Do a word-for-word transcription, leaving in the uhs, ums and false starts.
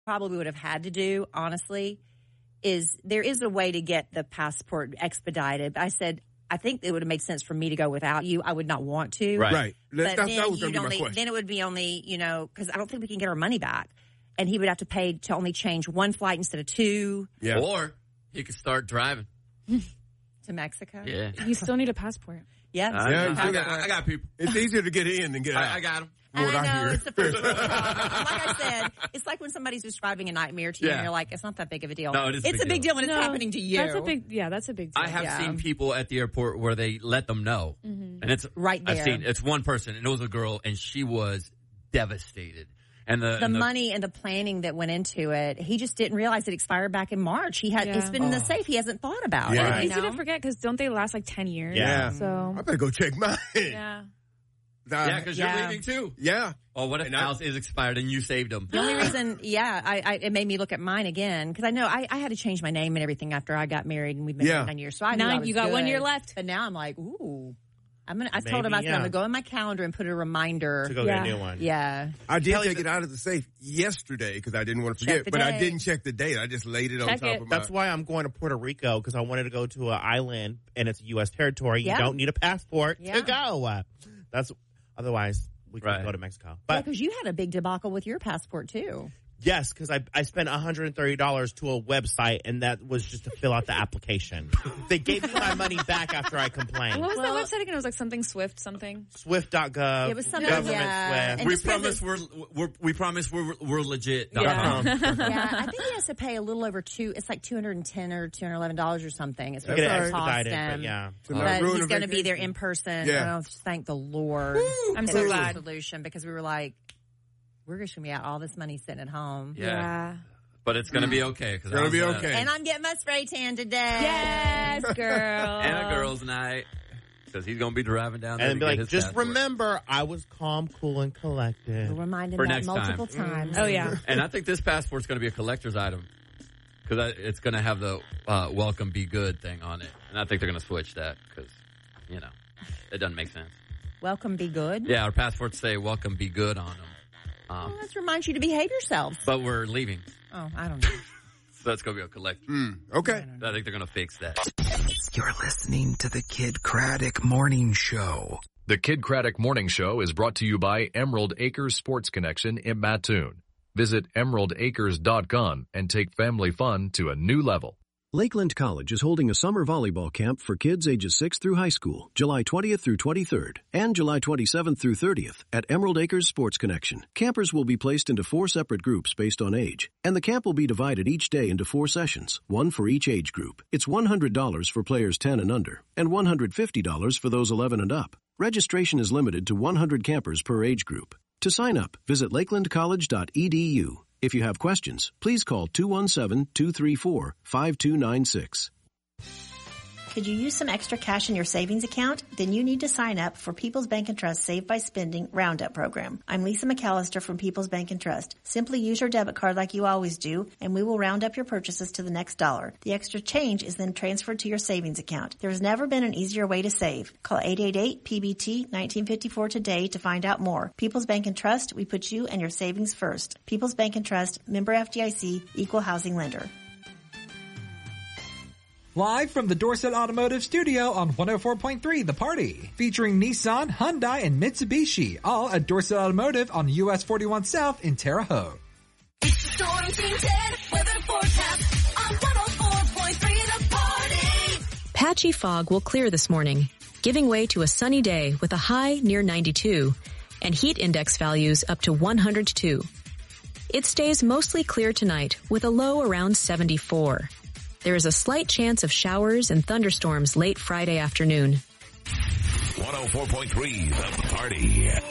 probably would have had to do, honestly, is there is a way to get the passport expedited. I said, I think it would have made sense for me to go without you. I would not want to. Right. Right. But That, that, then, that was you'd going to be my only, question. then it would be only, you know, because I don't think we can get our money back. And he would have to pay to only change one flight instead of two Yeah. Or he could start driving. to Mexico. Yeah. You still need a passport. Yes. I, Yeah, I, you still got, got- I got people. It's easier to get in than get out. I, I got them. I What I know, hear. it's the first world problem. Like I said, it's like when somebody's describing a nightmare to you Yeah. and you're like, it's not that big of a deal. No, it is a It's big a big deal. deal when it's No, happening to you. That's a big, yeah, that's a big deal. I have Yeah. seen people at the airport where they let them know. Mm-hmm. And it's Right I've there. seen it's one person, and it was a girl, and she was devastated. And the, the and the money and the planning that went into it, he just didn't realize it expired back in March. He had Yeah. it's been in the safe. He hasn't thought about Yeah. it. It's you easy know? to forget because don't they last like ten years? Yeah. So, I better go check mine. yeah. Yeah, because Yeah. you're leaving too. Yeah. Oh, what if And I- ours is expired and you saved them? The only reason, yeah, I, I it made me look at mine again because I know I, I had to change my name and everything after I got married and we've been Yeah. married nine years. So I knew Nine, I was you got one good. year left. But now I'm like, ooh, I'm gonna. I told him Maybe, I said yeah. I'm gonna go in my calendar and put a reminder. to go Yeah. get a new one. Yeah, I did Kelly, take it out of the safe yesterday because I didn't want to forget, Check the but I date. didn't check the date. I just laid it on Check top it. of my. That's why I'm going to Puerto Rico because I wanted to go to an island and it's a U S territory. Yeah. You don't need a passport Yeah. to go. That's otherwise we can Right. go to Mexico. but But because you had a big debacle with your passport too. yes, because I I spent one hundred thirty dollars to a website and that was just to fill out the application. They gave me my money back after I complained. What was Well- that website again? It was like something Swift something. Swift dot gov. It was something, Government yeah. Swift. And We just 'cause promise we're, we're we promise we're we're legit. Yeah. Yeah, I think he has to pay a little over two. It's like two hundred and ten or two hundred eleven dollars or something. It's what Get it it cost expedited, him. but yeah. To not But ruin he's a going to be there vacation. in person. Yeah. Oh, thank the Lord. I'm That so there's a glad. solution because we were like, we're just going to be out all this money sitting at home. Yeah. But it's gonna be okay. Cause Gonna I was, be uh, okay. And I'm getting my spray tan today. Yes, girl. And a girls' night. Because he's gonna be driving down there And to be get like, his just passport. remember, I was calm, cool, and collected. We'll remind him For that next time. multiple times. Oh yeah. And I think this passport's going to be a collector's item because it's going to have the uh, "Welcome, Be Good" thing on it, and I think they're going to switch that because you know it doesn't make sense. Welcome, be good. Yeah, our passports say "Welcome, Be Good" on them, um, Well, let's remind you to behave yourself. but we're leaving, Oh, I don't know. so that's going to be a collector. Mm, okay. I think they're going to fix that. You're listening to the Kid Craddock Morning Show. The Kid Craddock Morning Show is brought to you by Emerald Acres Sports Connection in Mattoon. Visit emerald acres dot com and take family fun to a new level. Lakeland College is holding a summer volleyball camp for kids ages six through high school, July twentieth through twenty-third, and July twenty-seventh through thirtieth at Emerald Acres Sports Connection. Campers will be placed into four separate groups based on age, and the camp will be divided each day into four sessions, one for each age group. It's one hundred dollars for players ten and under, and one hundred fifty dollars for those eleven and up. Registration is limited to one hundred campers per age group. To sign up, visit lakeland college dot e d u. If you have questions, please call two one seven, two three four, five two nine six. Could you use some extra cash in your savings account? Then you need to sign up for People's Bank and Trust Save by Spending Roundup program. I'm Lisa McAllister from People's Bank and Trust. Simply use your debit card like you always do, and we will round up your purchases to the next dollar. The extra change is then transferred to your savings account. There has never been an easier way to save. Call eight eight eight P B T nineteen fifty-four today to find out more. People's Bank and Trust, we put you and your savings first. People's Bank and Trust, member F D I C, equal housing lender. Live from the Dorset Automotive Studio on one oh four point three The Party. Featuring Nissan, Hyundai, and Mitsubishi. All at Dorset Automotive on U S forty-one South in Terre Haute. It's the Storm Team ten weather forecast on one oh four point three The Party. Patchy fog will clear this morning, giving way to a sunny day with a high near ninety-two and heat index values up to one hundred two. It stays mostly clear tonight with a low around seventy-four. There is a slight chance of showers and thunderstorms late Friday afternoon. one oh four point three The Party.